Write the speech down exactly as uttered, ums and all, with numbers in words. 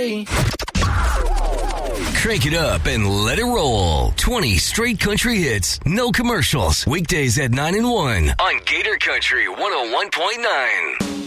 country. Crank it up and let it roll. twenty straight country hits, no commercials. Weekdays at nine and one on Gator Country one oh one point nine.